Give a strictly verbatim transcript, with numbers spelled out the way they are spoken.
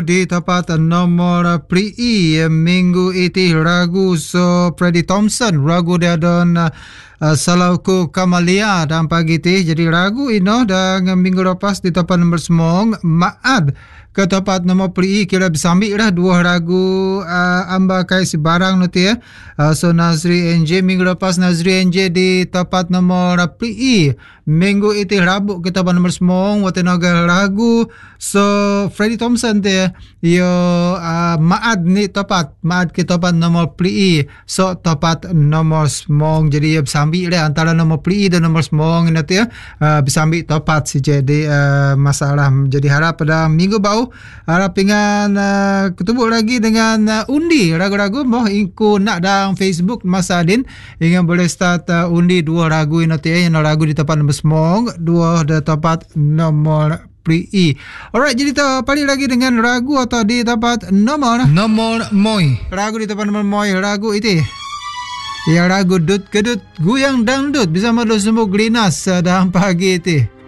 Di tempat nomor Pri E minggu itu ragu so Freddie Thompson ragu dia don uh, Salauku Kamalia dan pagi ti jadi ragu ino dan minggu lepas di tempat nomor semong Maad ke tempat nomor Pri E kira bersambil lah dua ragu uh, amba kai si barang nanti ya uh, so Nazri N J minggu lepas Nazri N J di tempat nomor Pri E minggu itu Rabu ke tempat nomor semong watenoga ragu so Freddie Thompson dia yo uh, Maad ni tepat Maad ke tempat nomor Pri E so tempat nomor semong jadi ya bersambil lah antara nomor Pri E dan nomor semong nanti ya uh, bersambil tepat si jadi uh, masalah jadi harap pada minggu bau harap dengan uh, ketemu lagi dengan uh, undi ragu-ragu mau ingku nak dalam Facebook Mas Adin ingin boleh start uh, undi dua ragu nanti ya yang ragu di tempat nomor semong dua di tempat nomor Pri E. Alright, jadi tu paling lagi dengan ragu atau di tempat nomor nomor moi. Ragu di tempat nomor moi, ragu itu. Ya ragu dut kedut guyang dangdut bisa malu sembuh glinas dalam pagi itu.